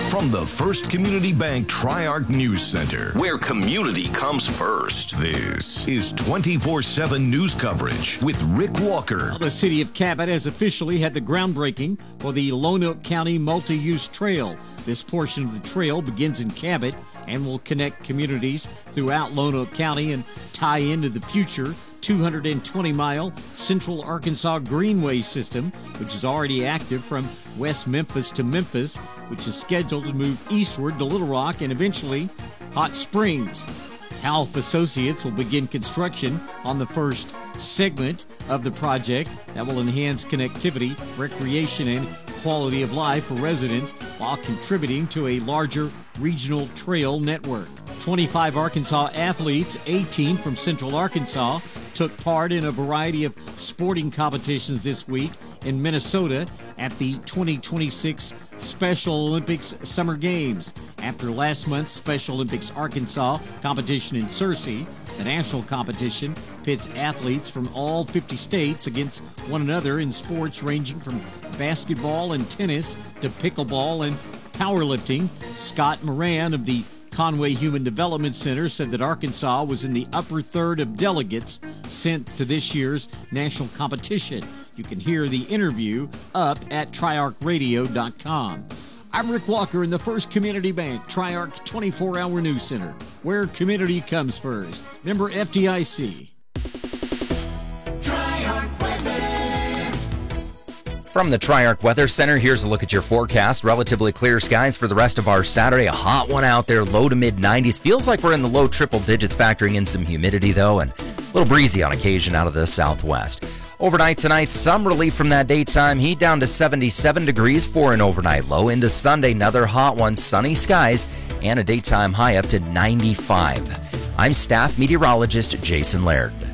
From the First Community Bank Tri-Arc News Center, where community comes first, this is 24/7 news coverage with Rick Walker. The city of Cabot has officially had the groundbreaking for the Lonoke County Multi-Use Trail. This portion of the trail begins in Cabot and will connect communities throughout Lonoke County and tie into the future 220-mile Central Arkansas Greenway system, which is already active from West Memphis to Memphis, which is scheduled to move eastward to Little Rock and eventually Hot Springs. Half Associates will begin construction on the first segment of the project that will enhance connectivity, recreation, and quality of life for residents while contributing to a larger regional trail network. 25 Arkansas athletes, 18 from Central Arkansas, took part in a variety of sporting competitions this week in Minnesota at the 2026 Special Olympics Summer Games. After last month's Special Olympics Arkansas competition in Searcy, the national competition pits athletes from all 50 states against one another in sports ranging from basketball and tennis to pickleball and powerlifting. Scott Moran of the Conway Human Development Center said that Arkansas was in the upper third of delegates sent to this year's national competition. You can hear the interview up at triarchradio.com. I'm Rick Walker in the First Community Bank Tri-Arc 24-hour news center, where community comes first. Member FDIC. From the Tri-Arc Weather Center, here's a look at your forecast. Relatively clear skies for the rest of our Saturday. A hot one out there, low to mid-90s. Feels like we're in the low triple digits, factoring in some humidity, though, and a little breezy on occasion out of the southwest. Overnight tonight, some relief from that daytime heat, down to 77 degrees for an overnight low. Into Sunday, another hot one, sunny skies, and a daytime high up to 95. I'm staff meteorologist Jason Laird.